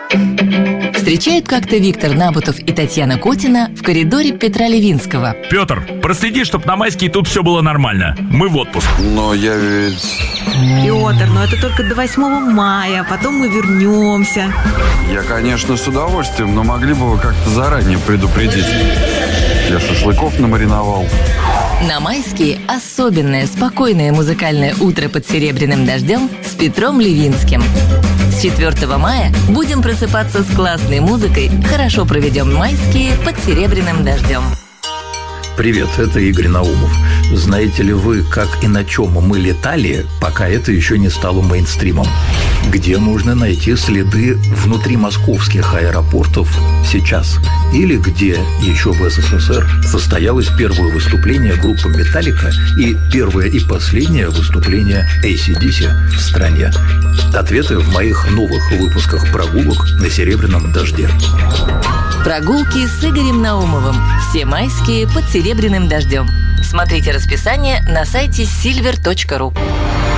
Встречают как-то Виктор Набутов и Татьяна Котина в коридоре Петра Левинского. Петр, проследи, чтоб на майские тут все было нормально. Мы в отпуск. Но я ведь... Петр, но это только до 8 мая, потом мы вернемся. Я, конечно, с удовольствием, но могли бы вы как-то заранее предупредить. Я шашлыков намариновал. На майские особенное спокойное музыкальное утро под серебряным дождем с Петром Левинским. С 4 мая будем просыпаться с классной музыкой, хорошо проведем майские под серебряным дождем. Привет, это Игорь Наумов. Знаете ли вы, как и на чем мы летали, пока это еще не стало мейнстримом? Где можно найти следы внутри московских аэропортов сейчас? Или где еще в СССР состоялось первое выступление группы «Металлика» и первое и последнее выступление AC/DC в стране? Ответы в моих новых выпусках «Прогулок на серебряном дожде». Прогулки с Игорем Наумовым. Все майские под серебряным дождем. Смотрите расписание на сайте silver.ru.